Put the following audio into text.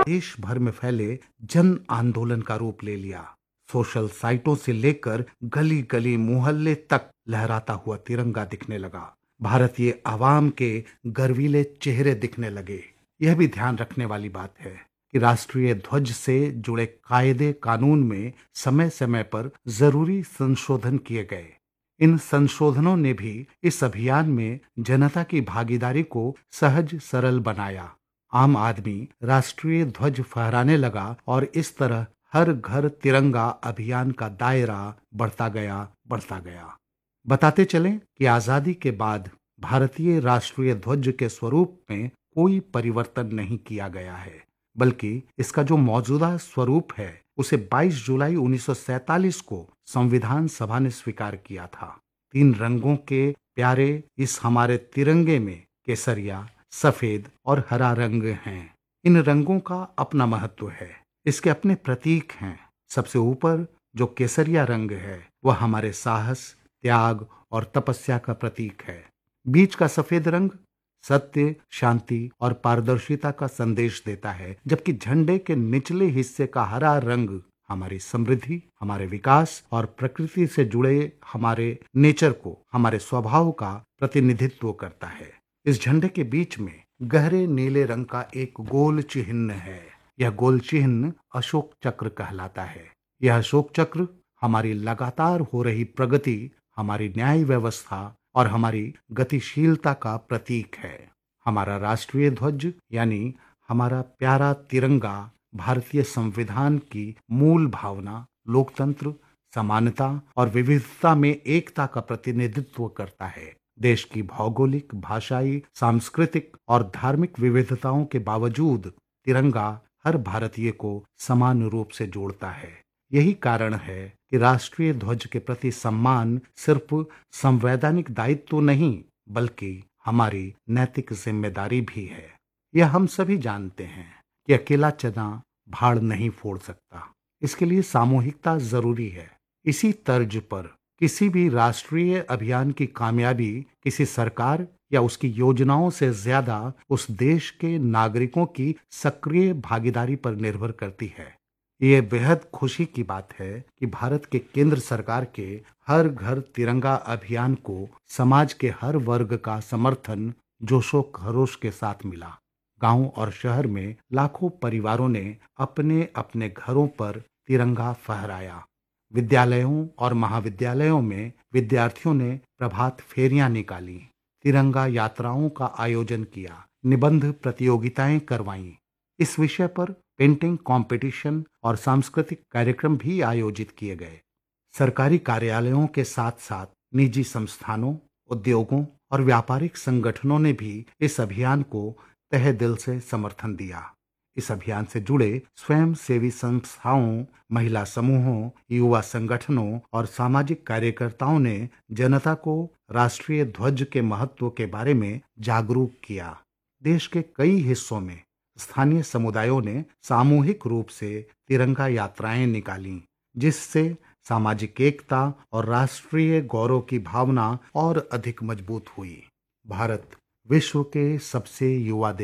देश भर में फैले जन आंदोलन का रूप ले लिया। सोशल साइटों से लेकर गली गली मोहल्ले तक लहराता हुआ तिरंगा दिखने लगा। भारतीय आवाम के गर्वीले चेहरे दिखने लगे। यह भी ध्यान रखने वाली बात है कि राष्ट्रीय ध्वज से जुड़े कायदे कानून में समय समय पर जरूरी संशोधन किए गए। इन संशोधनों ने भी इस अभियान में जनता की भागीदारी को सहज सरल बनाया। आम आदमी राष्ट्रीय ध्वज फहराने लगा और इस तरह हर घर तिरंगा अभियान का दायरा बढ़ता गया। बताते चलें कि आजादी के बाद भारतीय राष्ट्रीय ध्वज के स्वरूप में कोई परिवर्तन नहीं किया गया है, बल्कि इसका जो मौजूदा स्वरूप है उसे 22 जुलाई 1947 को संविधान सभा ने स्वीकार किया था। 3 रंगों के प्यारे इस हमारे तिरंगे में केसरिया, सफेद और हरा रंग हैं। इन रंगों का अपना महत्व है, इसके अपने प्रतीक हैं। सबसे ऊपर जो केसरिया रंग है वह हमारे साहस, त्याग और तपस्या का प्रतीक है। बीच का सफेद रंग सत्य, शांति और पारदर्शिता का संदेश देता है, जबकि झंडे के निचले हिस्से का हरा रंग हमारी समृद्धि, हमारे विकास और प्रकृति से जुड़े हमारे नेचर को, हमारे स्वभाव का प्रतिनिधित्व करता है। इस झंडे के बीच में गहरे नीले रंग का एक गोल चिन्ह है। यह गोल चिन्ह अशोक चक्र कहलाता है। यह अशोक चक्र हमारी लगातार हो रही प्रगति, हमारी न्याय व्यवस्था और हमारी गतिशीलता का प्रतीक है। हमारा राष्ट्रीय ध्वज यानी हमारा प्यारा तिरंगा भारतीय संविधान की मूल भावना, लोकतंत्र, समानता और विविधता में एकता का प्रतिनिधित्व करता है। देश की भौगोलिक, भाषाई, सांस्कृतिक और धार्मिक विविधताओं के बावजूद तिरंगा हर भारतीय को समान रूप से जोड़ता है। यही कारण है कि राष्ट्रीय ध्वज के प्रति सम्मान सिर्फ संवैधानिक दायित्व नहीं, बल्कि हमारी नैतिक जिम्मेदारी भी है। यह हम सभी जानते हैं कि अकेला चना भाड़ नहीं फोड़ सकता, इसके लिए सामूहिकता जरूरी है। इसी तर्ज पर किसी भी राष्ट्रीय अभियान की कामयाबी किसी सरकार या उसकी योजनाओं से ज्यादा उस देश के नागरिकों की सक्रिय भागीदारी पर निर्भर करती है। ये बेहद खुशी की बात है कि भारत के केंद्र सरकार के हर घर तिरंगा अभियान को समाज के हर वर्ग का समर्थन जोशो खरोश के साथ मिला। गांव और शहर में लाखों परिवारों ने अपने अपने घरों पर तिरंगा फहराया। विद्यालयों और महाविद्यालयों में विद्यार्थियों ने प्रभात फेरियां निकाली, तिरंगा यात्राओं का आयोजन किया, निबंध प्रतियोगिताएं करवाईं। इस विषय पर पेंटिंग कंपटीशन और सांस्कृतिक कार्यक्रम भी आयोजित किए गए। सरकारी कार्यालयों के साथ साथ निजी संस्थानों, उद्योगों और व्यापारिक संगठनों ने भी इस अभियान को तहे दिल से समर्थन दिया। इस अभियान से जुड़े स्वयं सेवी संस्थाओं, महिला समूहों, युवा संगठनों और सामाजिक कार्यकर्ताओं ने जनता को राष्ट्रीय ध्वज के महत्व के बारे में जागरूक किया। देश के कई हिस्सों में स्थानीय समुदायों ने सामूहिक रूप से तिरंगा यात्राएं निकाली, जिससे सामाजिक एकता और राष्ट्रीय गौरव की भावना और अधिक मजबूत हुई। भारत विश्व के सबसे युवा